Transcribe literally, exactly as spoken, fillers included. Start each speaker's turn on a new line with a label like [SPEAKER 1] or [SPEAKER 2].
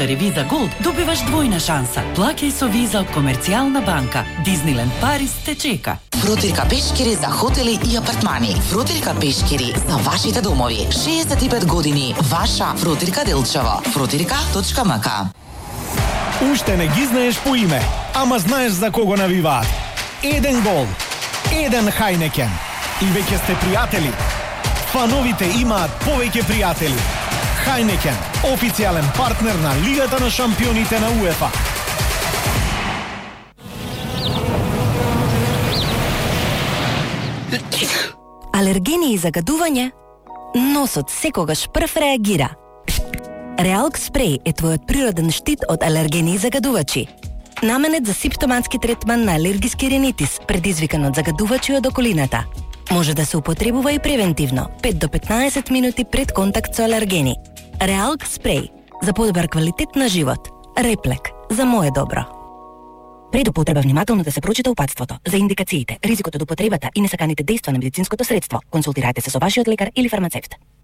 [SPEAKER 1] Visa Gold добиваш двојна шанса. Плаќај со Виза од Комерцијална банка. Дизниленд Париз те чека.
[SPEAKER 2] Фрутирка пешкири за хотели и апартмани. Фрутирка пешкири за вашите домови. шеесет и пет години. Ваша Фрутирка Делчево. фрутирка точка ем ка.
[SPEAKER 3] Уште не ги знаеш по име, ама знаеш за кого навиваат. Еден гол, еден Хайнекен. И веќе сте пријатели. Фановите имаат повеќе пријатели. Хайнекен, официјален партнер на Лигата на шампионите на УЕФА.
[SPEAKER 4] Алергени и загадување? Носот секогаш прв реагира. Реалк спреј е твојот природен штит од алергени и загадувачи. Наменет за симптоматски третман на алергиски ринитис, предизвикан од загадувачи од околината. Може да се употребува и превентивно, пет до петнаесет минути пред контакт со алергени. Реалк спреј за подобар квалитет на живот. Реплек за мое добро. Пред употреба внимателно да се прочита упатството за индикациите, ризикот од употребата и несаканите дејства на медицинското средство. Консултирајте се со вашиот лекар или фармацевт.